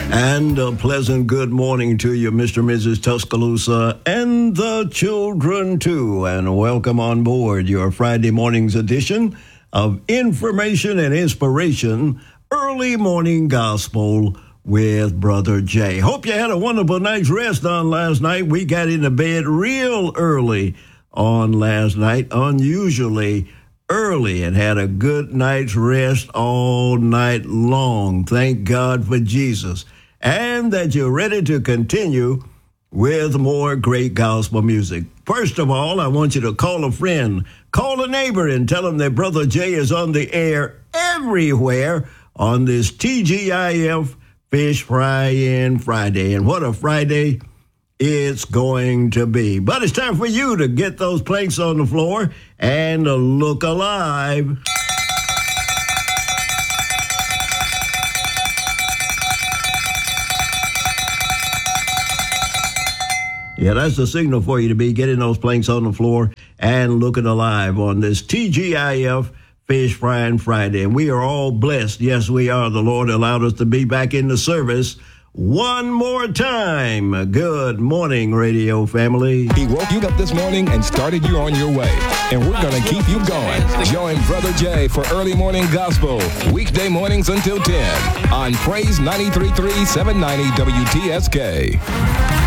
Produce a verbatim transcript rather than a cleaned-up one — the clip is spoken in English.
And a pleasant good morning to you, Mister and Missus Tuscaloosa, and the children, too. And welcome on board your Friday morning's edition of Information and Inspiration, Early Morning Gospel with Brother Jay. Hope you had a wonderful night's rest on last night. We got into bed real early on last night, unusually early, and had a good night's rest all night long. Thank God for Jesus. And that you're ready to continue with more great gospel music. First of all, I want you to call a friend, call a neighbor, and tell them that Brother Jay is on the air everywhere on this T G I F Fish Fry-In Friday. And what a Friday it's going to be. But it's time for you to get those planks on the floor and look alive. Yeah, that's the signal for you to be getting those planks on the floor and looking alive on this T G I F Fish Frying Friday. And we are all blessed. Yes, we are. The Lord allowed us to be back in the service one more time. Good morning, radio family. He woke you up this morning and started you on your way. And we're going to keep you going. Join Brother Jay for Early Morning Gospel, weekday mornings until ten on Praise ninety-three point three, seven ninety W T S K.